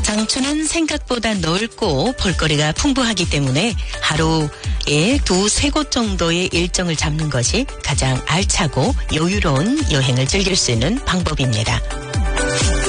장초는 생각보다 넓고 볼거리가 풍부하기 때문에 하루에 2-3곳 정도의 일정을 잡는 것이 가장 알차고 여유로운 여행을 즐길 수 있는 방법입니다.